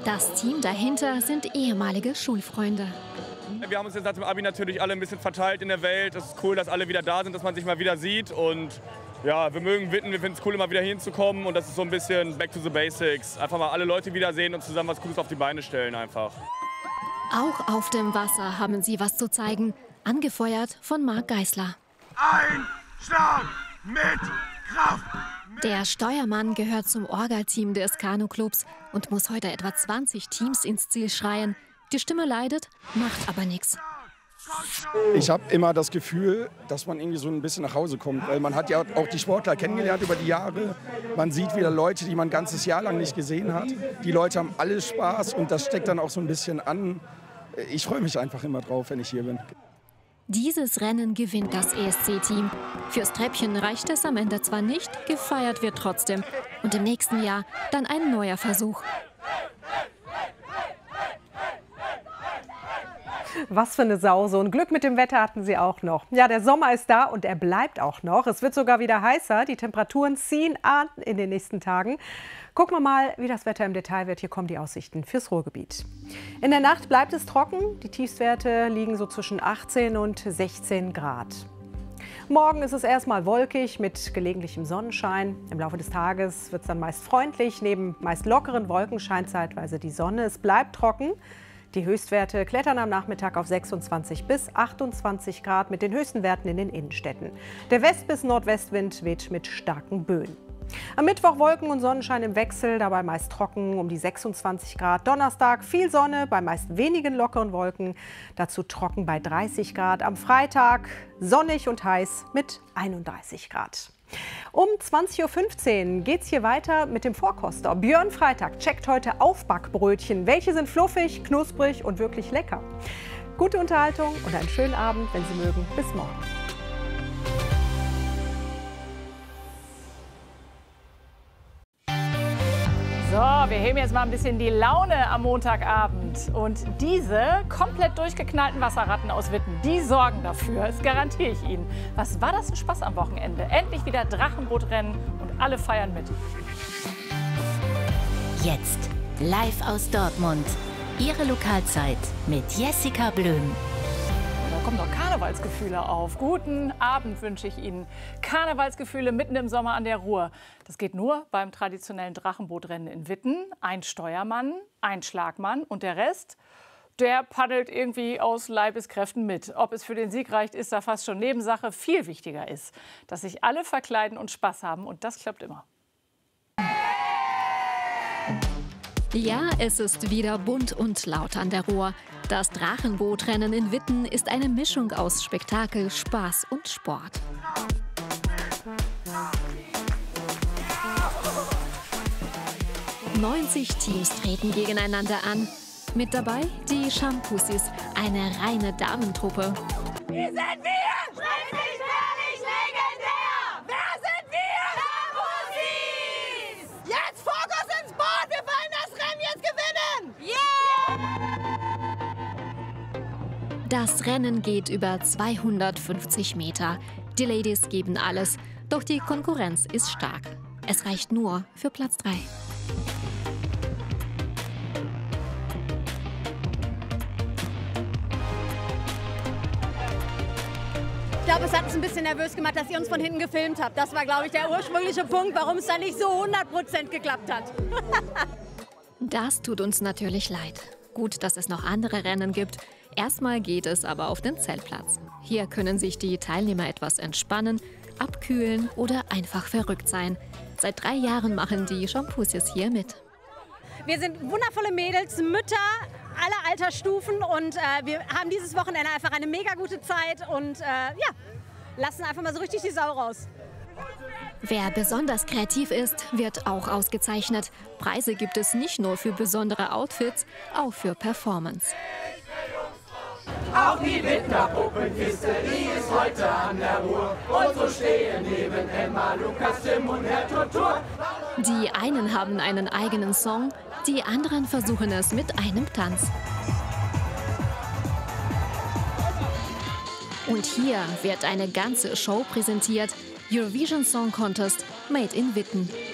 Das Team dahinter sind ehemalige Schulfreunde. Wir haben uns jetzt nach dem Abi natürlich alle ein bisschen verteilt in der Welt. Es ist cool, dass alle wieder da sind, dass man sich mal wieder sieht. Und ja, wir mögen Witten, wir finden es cool, immer wieder hinzukommen. Und das ist so ein bisschen back to the basics. Einfach mal alle Leute wiedersehen und zusammen was Cooles auf die Beine stellen einfach. Auch auf dem Wasser haben sie was zu zeigen. Angefeuert von Marc Geisler. Ein Schlag mit Kraft! Der Steuermann gehört zum Orga-Team des Kanu-Clubs und muss heute etwa 20 Teams ins Ziel schreien. Die Stimme leidet, macht aber nichts. Ich habe immer das Gefühl, dass man irgendwie so ein bisschen nach Hause kommt. Weil man hat ja auch die Sportler kennengelernt über die Jahre. Man sieht wieder Leute, die man ein ganzes Jahr lang nicht gesehen hat. Die Leute haben alle Spaß und das steckt dann auch so ein bisschen an. Ich freue mich einfach immer drauf, wenn ich hier bin. Dieses Rennen gewinnt das ESC-Team. Fürs Treppchen reicht es am Ende zwar nicht, gefeiert wird trotzdem. Und im nächsten Jahr dann ein neuer Versuch. Was für eine Sau. So ein Glück mit dem Wetter hatten sie auch noch. Ja, der Sommer ist da und er bleibt auch noch. Es wird sogar wieder heißer. Die Temperaturen ziehen an in den nächsten Tagen. Gucken wir mal, wie das Wetter im Detail wird. Hier kommen die Aussichten fürs Ruhrgebiet. In der Nacht bleibt es trocken. Die Tiefstwerte liegen so zwischen 18 und 16 Grad. Morgen ist es erstmal wolkig mit gelegentlichem Sonnenschein. Im Laufe des Tages wird es dann meist freundlich. Neben meist lockeren Wolken scheint zeitweise die Sonne. Es bleibt trocken. Die Höchstwerte klettern am Nachmittag auf 26 bis 28 Grad mit den höchsten Werten in den Innenstädten. Der West- bis Nordwestwind weht mit starken Böen. Am Mittwoch Wolken und Sonnenschein im Wechsel, dabei meist trocken um die 26 Grad. Donnerstag viel Sonne bei meist wenigen lockeren Wolken, dazu trocken bei 30 Grad. Am Freitag sonnig und heiß mit 31 Grad. Um 20:15 Uhr geht es hier weiter mit dem Vorkoster. Björn Freitag checkt heute Aufbackbrötchen. Welche sind fluffig, knusprig und wirklich lecker? Gute Unterhaltung und einen schönen Abend, wenn Sie mögen. Bis morgen. So, wir heben jetzt mal ein bisschen die Laune am Montagabend. Und diese komplett durchgeknallten Wasserratten aus Witten, die sorgen dafür, das garantiere ich Ihnen. Was war das ein Spaß am Wochenende? Endlich wieder Drachenbootrennen und alle feiern mit. Jetzt live aus Dortmund. Ihre Lokalzeit mit Jessica Blöm. Da kommen doch Karnevalsgefühle auf. Guten Abend wünsche ich Ihnen. Karnevalsgefühle mitten im Sommer an der Ruhr. Das geht nur beim traditionellen Drachenbootrennen in Witten. Ein Steuermann, ein Schlagmann und der Rest, der paddelt irgendwie aus Leibeskräften mit. Ob es für den Sieg reicht, ist da fast schon Nebensache. Viel wichtiger ist, dass sich alle verkleiden und Spaß haben. Und das klappt immer. Ja, es ist wieder bunt und laut an der Ruhr. Das Drachenbootrennen in Witten ist eine Mischung aus Spektakel, Spaß und Sport. »90 Teams treten gegeneinander an. Mit dabei die Shampoosies, eine reine Damentruppe. Hier sind wir! Schrecklich, herrlich, legendär! Wer sind wir? Shampoosies! Jetzt Fokus ins Board! Wir wollen das Rennen jetzt gewinnen! Yeah! Das Rennen geht über 250 Meter. Die Ladies geben alles, doch die Konkurrenz ist stark. Es reicht nur für Platz 3. Ich glaube, es hat uns ein bisschen nervös gemacht, dass ihr uns von hinten gefilmt habt. Das war, glaube ich, der ursprüngliche Punkt, warum es dann nicht so 100% geklappt hat. Das tut uns natürlich leid. Gut, dass es noch andere Rennen gibt. Erstmal geht es aber auf den Zeltplatz. Hier können sich die Teilnehmer etwas entspannen, abkühlen oder einfach verrückt sein. Seit 3 Jahren machen die Shampoosies hier mit. Wir sind wundervolle Mädels, Mütter, aller Altersstufen und wir haben dieses Wochenende einfach eine mega gute Zeit und ja, lassen einfach mal so richtig die Sau raus. Wer besonders kreativ ist, wird auch ausgezeichnet. Preise gibt es nicht nur für besondere Outfits, auch für Performance. Auch die Winterpuppenkiste, die ist heute an der Ruhr. Und so stehen neben Emma, Lukas, Tim und Herr Turtur. Die einen haben einen eigenen Song, die anderen versuchen es mit einem Tanz. Und hier wird eine ganze Show präsentiert. Eurovision Song Contest Made in Witten.